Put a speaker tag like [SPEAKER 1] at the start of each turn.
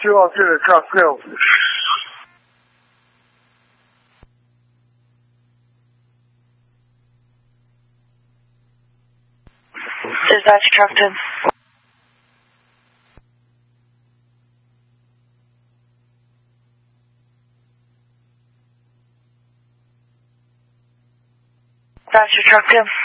[SPEAKER 1] 希望这个看更。
[SPEAKER 2] Передача Captain. Передача Captain.